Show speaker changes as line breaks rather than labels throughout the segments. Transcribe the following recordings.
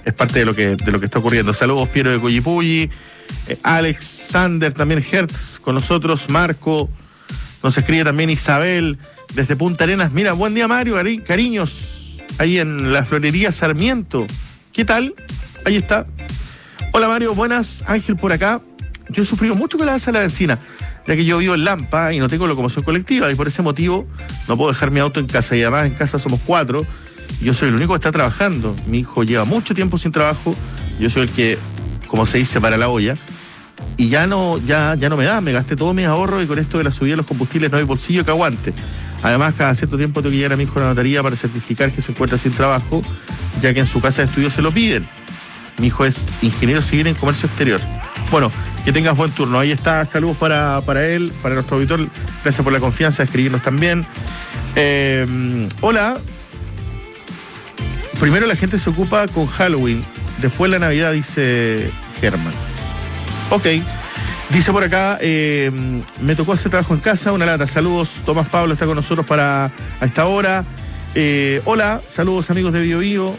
es parte de lo que está ocurriendo. Saludos, Piero de Coyipulli, Alexander también Hertz con nosotros, Marco, nos escribe también Isabel desde Punta Arenas. Mira, buen día Mario, cariños, ahí en la florería Sarmiento. ¿Qué tal? Ahí está. Hola Mario, buenas, Ángel por acá. Yo he sufrido mucho con la alza de la benzina, ya que yo vivo en Lampa y no tengo locomoción colectiva, y por ese motivo no puedo dejar mi auto en casa, y además en casa somos 4, y yo soy el único que está trabajando. Mi hijo lleva mucho tiempo sin trabajo, yo soy el que, como se dice, para la olla, y ya no me da, me gasté todos mis ahorros, y con esto de la subida de los combustibles no hay bolsillo que aguante. Además, cada cierto tiempo tengo que llevar a mi hijo a la notaría para certificar que se encuentra sin trabajo, ya que en su casa de estudio se lo piden. Mi hijo es ingeniero civil en comercio exterior. Bueno, que tengas buen turno. Ahí está, saludos para él, para nuestro auditor. Gracias por la confianza de escribirnos también. Hola. Primero la gente se ocupa con Halloween, después la Navidad, dice Germán. Ok. Dice por acá, me tocó hacer trabajo en casa, una lata. Saludos, Tomás Pablo está con nosotros a esta hora. Hola, saludos amigos de Bio Bio.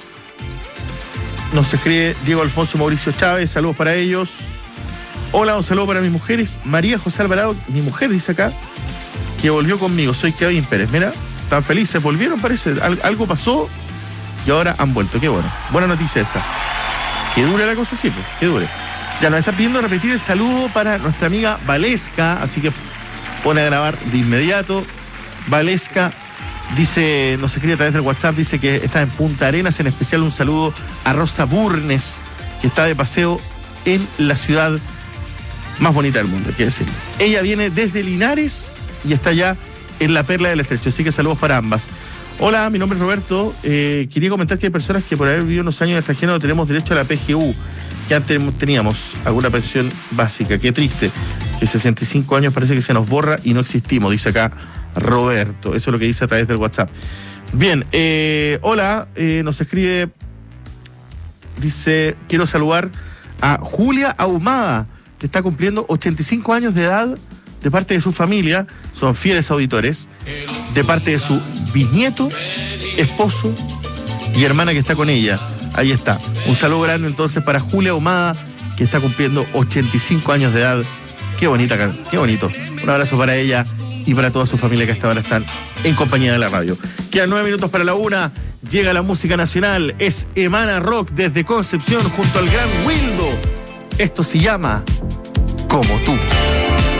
Nos escribe Diego Alfonso Mauricio Chávez, saludos para ellos. Hola, un saludo para mis mujeres. María José Alvarado, mi mujer dice acá, que volvió conmigo. Soy Kevin Pérez. Mira, están felices, volvieron, parece. Algo pasó y ahora han vuelto. Qué bueno. Buena noticia esa. Que dure la cosa, sí, pues, que dure. Ya nos está pidiendo repetir el saludo para nuestra amiga Valesca, así que pone a grabar de inmediato. Valesca dice, nos escribe a través del WhatsApp, dice que está en Punta Arenas. En especial un saludo a Rosa Burnes, que está de paseo en la ciudad más bonita del mundo, hay que decirlo. Ella viene desde Linares y está ya en la Perla del Estrecho, así que saludos para ambas. Hola, mi nombre es Roberto. Quería comentar que hay personas que por haber vivido unos años en el extranjero no tenemos derecho a la PGU, que antes teníamos alguna pensión básica. Qué triste, que 65 años parece que se nos borra y no existimos, dice acá Roberto. Eso es lo que dice a través del WhatsApp. Bien, hola, nos escribe, dice, quiero saludar a Julia Ahumada, que está cumpliendo 85 años de edad, de parte de su familia, son fieles auditores, de parte de su bisnieto, esposo y hermana que está con ella. Ahí está. Un saludo grande entonces para Julia Ahumada, que está cumpliendo 85 años de edad. Qué bonita, qué bonito. Un abrazo para ella y para toda su familia que hasta ahora están en compañía de la radio. Quedan 9 minutos para la 1. Llega la música nacional. Es Emana Rock desde Concepción junto al gran Wildo. Esto se llama Como Tú.